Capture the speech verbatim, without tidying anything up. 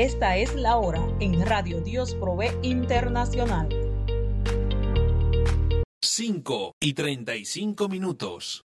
Esta es la hora en Radio Dios Provee Internacional. cinco y treinta y cinco minutos.